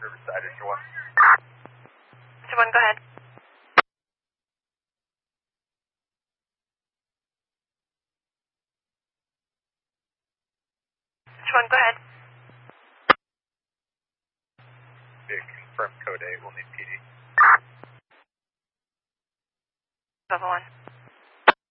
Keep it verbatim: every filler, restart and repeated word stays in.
Riverside, Engine one. Engine one, go ahead. Engine one, go ahead. Big confirm code eight, we'll need P D. Level one.